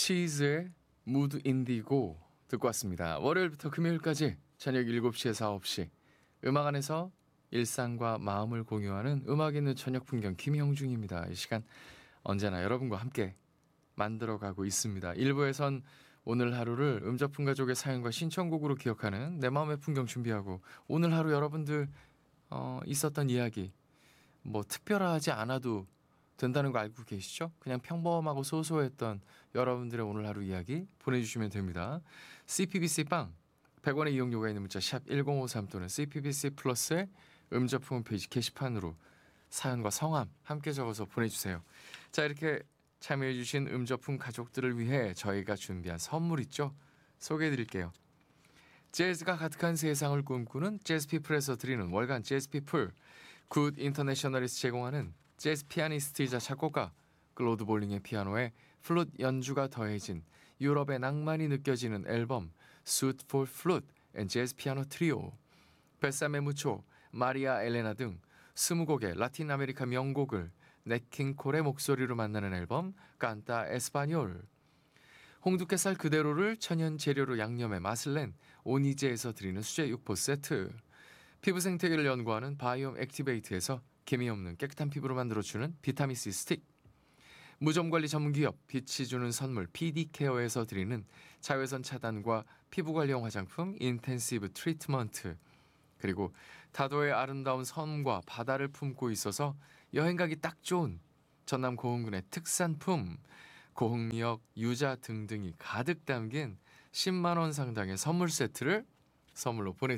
치즈의 무드 인디고 듣고 왔습니다. 월요일부터 금요일까지 저녁 7시에서 9시 음악 안에서 일상과 마음을 공유하는 음악 있는 저녁 풍경 김형중입니다. 이 시간 언제나 여러분과 함께 만들어가고 있습니다. 1부에선 오늘 하루를 음저풍 가족의 사연과 신청곡으로 기억하는 내 마음의 풍경 준비하고 오늘 하루 여러분들 있었던 이야기 뭐 특별하지 않아도 된다는 거 알고 계시죠? 그냥 평범하고 소소했던 여러분들의 오늘 하루 이야기 보내주시면 됩니다. CPBC 빵 100원의 이용료가 있는 문자 샵 1053 또는 CPBC 플러스의 음저풍 홈페이지 게시판으로 사연과 성함 함께 적어서 보내주세요. 자, 이렇게 참여해주신 음저풍 가족들을 위해 저희가 준비한 선물 있죠? 소개해드릴게요. 재즈가 가득한 세상을 꿈꾸는 재즈피플에서 드리는 월간 재즈피플, 굿 인터내셔널에서 제공하는 재즈 피아니스트이자 작곡가 클로드 볼링의 피아노에 플룻 연주가 더해진 유럽의 낭만이 느껴지는 앨범 Suite for Flute and Jazz Piano Trio, 베사메 무초, 마리아 엘레나 등 20곡의 라틴 아메리카 명곡을 넷킹 콜의 목소리로 만나는 앨범 깐타 에스파뇰, 홍두깨살 그대로를 천연 재료로 양념해 맛을 낸 오니제에서 드리는 수제 육포 세트, 피부 생태계를 연구하는 바이옴 액티베이트에서 개미 없는 깨끗한 피부로 만들어주는 비타민C 스틱, 무좀관리 전문기업 빛이 주는 선물 PD케어에서 드리는 자외선 차단과 피부관리용 화장품 인텐시브 트리트먼트, 그리고 다도의 아름다운 섬과 바다를 품고 있어서 여행 가기 딱 좋은 전남 고흥군의 특산품 고흥미역, 유자 등등이 가득 담긴 10만 원 상당의 선물 세트를 선물로 보내드립니다.